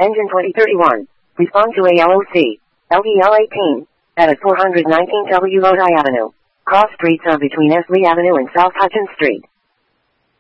Engine 2031. Respond to ALOC. LEL 18. At 419 W Lodi Avenue. Cross streets are between S. Lee Avenue and South Hutchins Street.